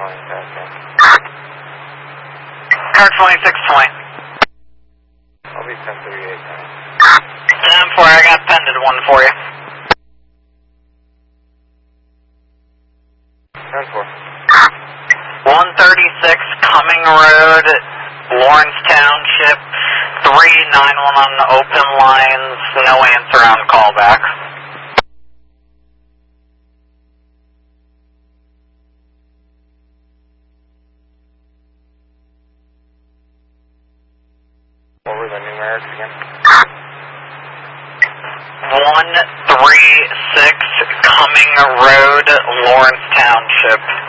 Car 2620. I'll be 1038 now. 10-4, I got pended one for you. 10-4. 136 Cumming Road, Lawrence Township, 391 on the open lines, no answer on callback. What were the numerics again? 136 Cumming Road, Lawrence Township.